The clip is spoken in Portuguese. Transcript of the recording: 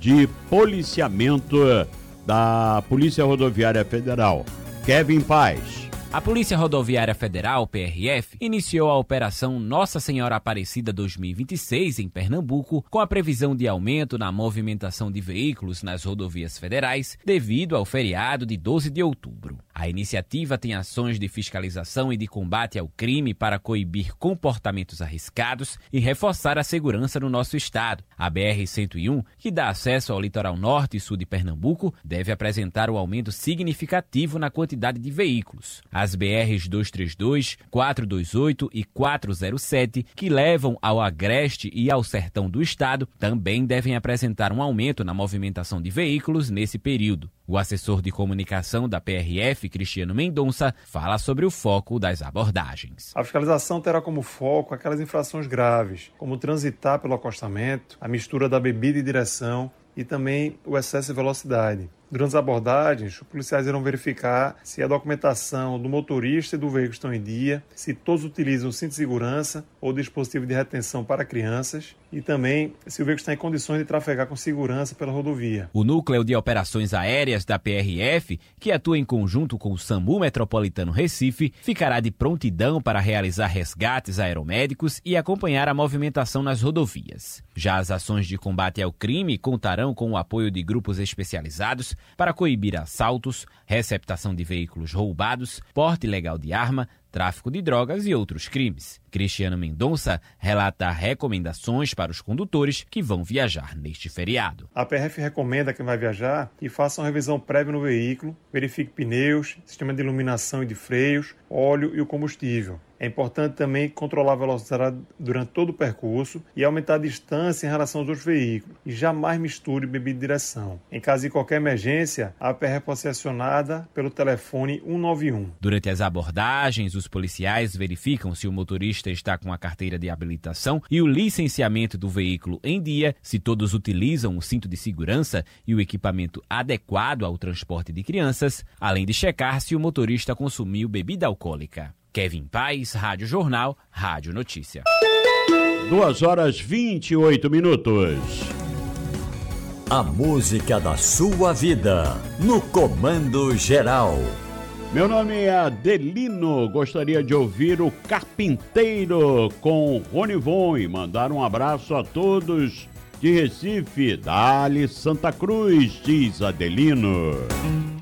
de policiamento da Polícia Rodoviária Federal. Kevin Paz. A Polícia Rodoviária Federal, PRF, iniciou a Operação Nossa Senhora Aparecida 2026 em Pernambuco, com a previsão de aumento na movimentação de veículos nas rodovias federais devido ao feriado de 12 de outubro. A iniciativa tem ações de fiscalização e de combate ao crime para coibir comportamentos arriscados e reforçar a segurança no nosso estado. A BR-101, que dá acesso ao litoral norte e sul de Pernambuco, deve apresentar um aumento significativo na quantidade de veículos. As BRs 232, 428 e 407, que levam ao agreste e ao sertão do estado, também devem apresentar um aumento na movimentação de veículos nesse período. O assessor de comunicação da PRF, Cristiano Mendonça, fala sobre o foco das abordagens. A fiscalização terá como foco aquelas infrações graves, como transitar pelo acostamento, a mistura da bebida e direção e também o excesso de velocidade. Durante as abordagens, os policiais irão verificar se a documentação do motorista e do veículo estão em dia, se todos utilizam o cinto de segurança ou dispositivo de retenção para crianças e também se o veículo está em condições de trafegar com segurança pela rodovia. O Núcleo de Operações Aéreas da PRF, que atua em conjunto com o SAMU Metropolitano Recife, ficará de prontidão para realizar resgates aeromédicos e acompanhar a movimentação nas rodovias. Já as ações de combate ao crime contarão com o apoio de grupos especializados para coibir assaltos, receptação de veículos roubados, porte ilegal de arma, tráfico de drogas e outros crimes. Cristiano Mendonça relata recomendações para os condutores que vão viajar neste feriado. A PRF recomenda a quem vai viajar que faça uma revisão prévia no veículo, verifique pneus, sistema de iluminação e de freios, óleo e o combustível. É importante também controlar a velocidade durante todo o percurso e aumentar a distância em relação aos outros veículos. E jamais misture bebida e direção. Em caso de qualquer emergência, a PRF pode ser acionada pelo telefone 191. Durante as abordagens, os policiais verificam se o motorista está com a carteira de habilitação e o licenciamento do veículo em dia, se todos utilizam o cinto de segurança e o equipamento adequado ao transporte de crianças, além de checar se o motorista consumiu bebida alcoólica. Kevin Paz, Rádio Jornal, Rádio Notícia. 2h28. A música da sua vida, no Comando Geral. Meu nome é Adelino, gostaria de ouvir o Carpinteiro com Rony Von e mandar um abraço a todos de Recife, Dali Santa Cruz, diz Adelino.